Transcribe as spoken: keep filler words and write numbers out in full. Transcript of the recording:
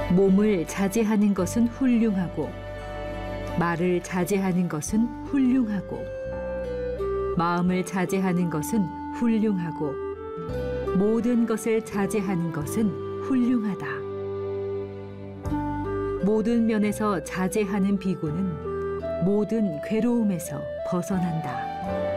몸을 자제하는 것은 훌륭하고 말을 자제하는 것은 훌륭하고 마음을 자제하는 것은 훌륭하고 모든 것을 자제하는 것은 훌륭하다. 모든 면에서 자제하는 비구는 모든 괴로움에서 벗어난다.